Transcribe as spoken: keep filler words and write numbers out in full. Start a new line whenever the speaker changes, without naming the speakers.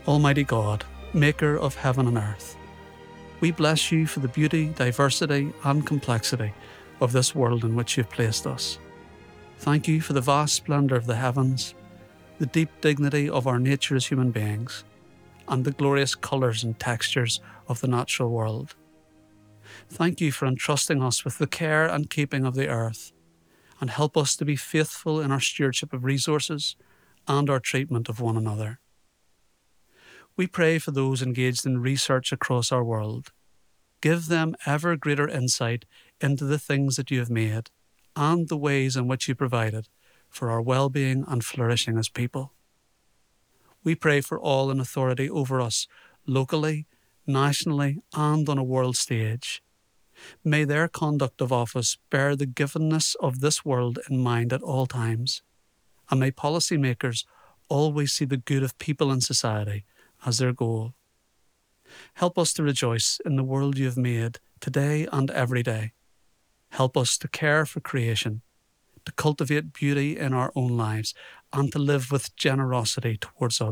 Almighty God, maker of heaven and earth, we bless you for the beauty, diversity and complexity of this world in which you've placed us. Thank you for the vast splendour of the heavens, the deep dignity of our nature as human beings, and the glorious colours and textures of the natural world. Thank you for entrusting us with the care and keeping of the earth, and help us to be faithful in our stewardship of resources and our treatment of one another. We pray for those engaged in research across our world. Give them ever greater insight into the things that you have made and the ways in which you provided for our well-being and flourishing as people. We pray for all in authority over us, locally, nationally, and on a world stage. May their conduct of office bear the givenness of this world in mind at all times, and may policymakers always see the good of people and society as their goal. Help us to rejoice in the world you have made today and every day. Help us to care for creation, to cultivate beauty in our own lives, and to live with generosity towards others.